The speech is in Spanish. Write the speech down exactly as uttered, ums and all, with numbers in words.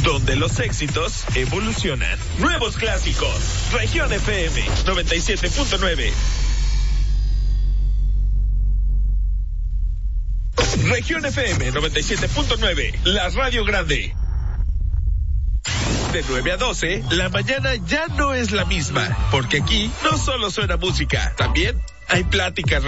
donde los éxitos evolucionan. Nuevos clásicos. Región F M noventa y siete punto nueve. Región F M noventa y siete punto nueve, la radio grande. De nueve a doce, la mañana ya no es la misma, porque aquí no solo suena música, también hay pláticas